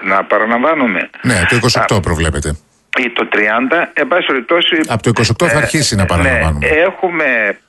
να παραλαμβάνουμε. Ναι, το 28 προβλέπετε. Ή το 30, εν πάση περιπτώσει. Από το 28 θα αρχίσει να παραλαμβάνουμε. Ναι, έχουμε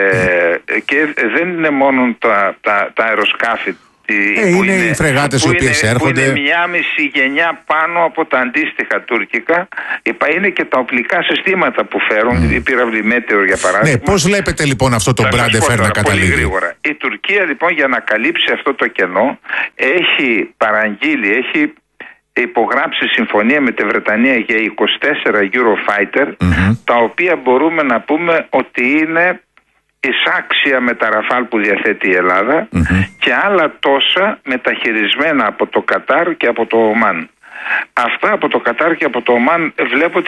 και δεν είναι μόνο τα αεροσκάφη. Είναι οι φρεγάτες οι οποίες έρχονται. Που είναι 1,5 γενιά πάνω από τα αντίστοιχα τουρκικά. Είναι και τα οπλικά συστήματα που φέρουν, η πύραυλη Μέτεορ για παράδειγμα. Ναι, πώς βλέπετε λοιπόν αυτό το Μπράντεφερ να καταλήγει? Πολύ γρήγορα. Η Τουρκία λοιπόν για να καλύψει αυτό το κενό έχει παραγγείλει, έχει υπογράψει συμφωνία με τη Βρετανία για 24 Eurofighter, τα οποία μπορούμε να πούμε ότι είναι εισάξια με τα Ραφάλ που διαθέτει η Ελλάδα και άλλα τόσα μεταχειρισμένα από το Κατάρ και από το Ομάν. Αυτά από το Κατάρ και από το Ομάν βλέπω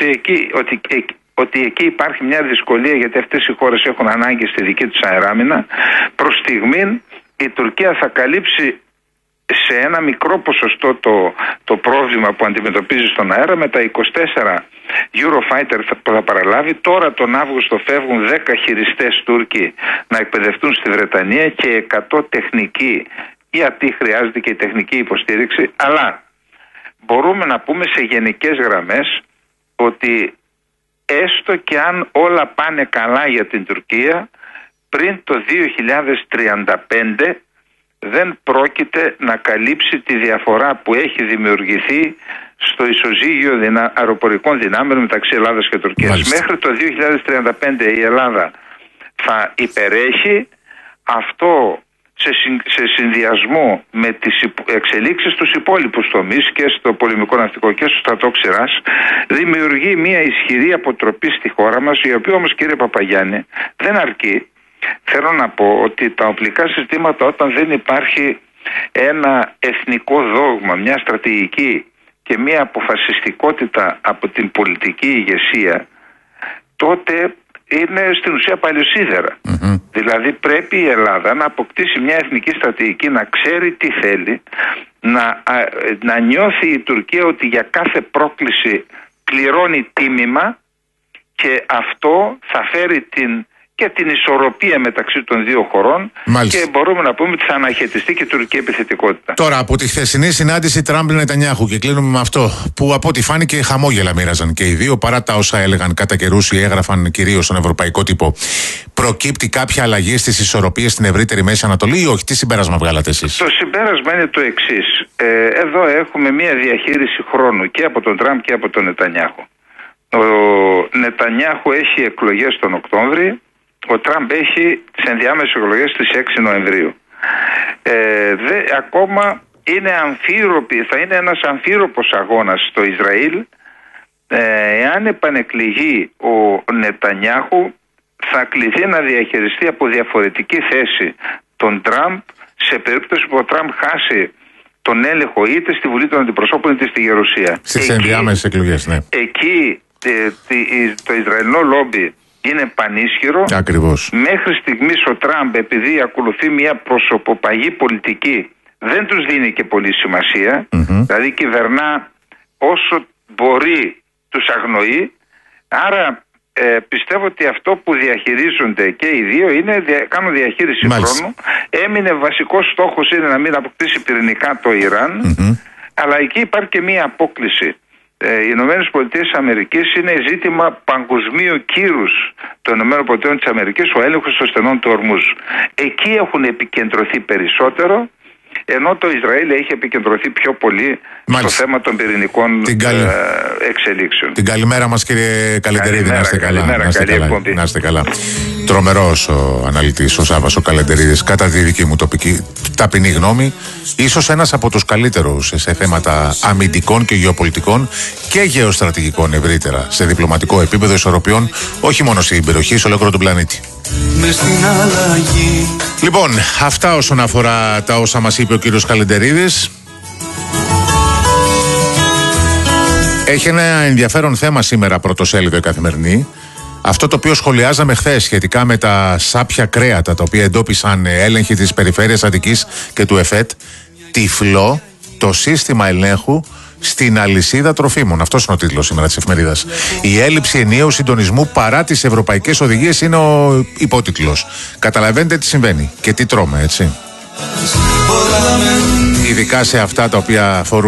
ότι εκεί υπάρχει μια δυσκολία, γιατί αυτές οι χώρες έχουν ανάγκη στη δική τους αεράμινα. Προς στιγμήν η Τουρκία θα καλύψει σε ένα μικρό ποσοστό το πρόβλημα που αντιμετωπίζει στον αέρα με τα 24 Eurofighter που θα παραλάβει. Τώρα τον Αύγουστο φεύγουν 10 χειριστές Τούρκοι να εκπαιδευτούν στη Βρετανία και 100 τεχνικοί, γιατί χρειάζεται και η τεχνική υποστήριξη. Αλλά μπορούμε να πούμε σε γενικές γραμμές ότι έστω και αν όλα πάνε καλά για την Τουρκία, πριν το 2035 δεν πρόκειται να καλύψει τη διαφορά που έχει δημιουργηθεί στο ισοζύγιο αεροπορικών δυνάμεων μεταξύ Ελλάδας και Τουρκίας. Μάλιστα. Μέχρι το 2035 η Ελλάδα θα υπερέχει. Αυτό σε συνδυασμό με τις εξελίξεις στους υπόλοιπους τομείς και στο πολεμικό ναυτικό και στο στρατό ξηράς δημιουργεί μια ισχυρή αποτροπή στη χώρα μας, η οποία όμως, κύριε Παπαγιάννη, δεν αρκεί. Θέλω να πω ότι τα οπλικά συστήματα, όταν δεν υπάρχει ένα εθνικό δόγμα, μια στρατηγική και μια αποφασιστικότητα από την πολιτική ηγεσία, τότε είναι στην ουσία παλιοσίδερα. Δηλαδή πρέπει η Ελλάδα να αποκτήσει μια εθνική στρατηγική, να ξέρει τι θέλει, να νιώθει η Τουρκία ότι για κάθε πρόκληση πληρώνει τίμημα, και αυτό θα φέρει και την ισορροπία μεταξύ των δύο χωρών. Μάλιστα. Και μπορούμε να πούμε ότι θα αναχαιτιστεί και η τουρκική επιθετικότητα. Τώρα, από τη χθεσινή συνάντηση Τραμπ-Νετανιάχου, και κλείνουμε με αυτό, που από ό,τι φάνηκε χαμόγελα μοίραζαν και οι δύο, παρά τα όσα έλεγαν κατά καιρούς ή έγραφαν κυρίως στον ευρωπαϊκό τύπο, προκύπτει κάποια αλλαγή στις ισορροπίες στην ευρύτερη Μέση Ανατολή ή όχι? Τι συμπέρασμα βγάλατε εσείς? Το συμπέρασμα είναι το εξής. Εδώ έχουμε μια διαχείριση χρόνου και από τον Τραμπ και από τον Νετανιάχου. Ο Νετανιάχου έχει εκλογές τον Οκτώβρη. Ο Τραμπ έχει τις ενδιάμεσες εκλογές στις 6 Νοεμβρίου. Ακόμα είναι θα είναι ένας αμφίροπος αγώνας στο Ισραήλ. Εάν επανεκλεγεί ο Νετανιάχου, θα κληθεί να διαχειριστεί από διαφορετική θέση τον Τραμπ, σε περίπτωση που ο Τραμπ χάσει τον έλεγχο είτε στη Βουλή των Αντιπροσώπων είτε στη Γερουσία. Στις ενδιάμεσες εκλογές, ναι. Εκεί το Ισραηλινό λόμπι είναι πανίσχυρο. Ακριβώς. Μέχρι στιγμής ο Τραμπ, επειδή ακολουθεί μια προσωποπαγή πολιτική, δεν τους δίνει και πολύ σημασία. Δηλαδή κυβερνά όσο μπορεί, τους αγνοεί. Άρα πιστεύω ότι αυτό που διαχειρίζονται και οι δύο κάνουν διαχείριση χρόνου. Έμεινε βασικός στόχος είναι να μην αποκτήσει πυρηνικά το Ιράν. Αλλά εκεί υπάρχει και μια απόκλιση. Οι Ηνωμένες Πολιτείες Αμερικής είναι ζήτημα παγκοσμίου κύρους των Ηνωμένων Πολιτείων της Αμερικής, ο έλεγχος των στενών του Ορμούζ. Εκεί έχουν επικεντρωθεί περισσότερο, ενώ το Ισραήλ έχει επικεντρωθεί πιο πολύ στο θέμα των πυρηνικών εξελίξεων. Την καλημέρα μας, κύριε Καλεντερίδη. Να είστε καλά. Τρομερός ο αναλυτής, ο Σάββας ο Καλεντερίδης, κατά τη δική μου ταπεινή γνώμη, ίσως ένας από τους καλύτερους σε θέματα αμυντικών και γεωπολιτικών και γεωστρατηγικών ευρύτερα, σε διπλωματικό επίπεδο ισορροπιών, όχι μόνο στην περιοχή, σε ολόκληρο τον πλανήτη. Λοιπόν, αυτά όσον αφορά τα όσα μας είπε ο κύριος Καλεντερίδης. Έχει ένα ενδιαφέρον θέμα σήμερα πρωτοσέλιδο η Καθημερινή. Αυτό το οποίο σχολιάζαμε χθες σχετικά με τα σάπια κρέατα, τα οποία εντόπισαν έλεγχοι της Περιφέρειας Αττικής και του ΕΦΕΤ, τυφλό το σύστημα ελέγχου στην αλυσίδα τροφίμων. Αυτός είναι ο τίτλος σήμερα της εφημερίδας. Η έλλειψη ενιαίου συντονισμού παρά τις ευρωπαϊκές οδηγίες είναι ο υπότιτλος. Καταλαβαίνετε τι συμβαίνει και τι τρώμε, έτσι. Ειδικά σε αυτά τα οποία αφορούν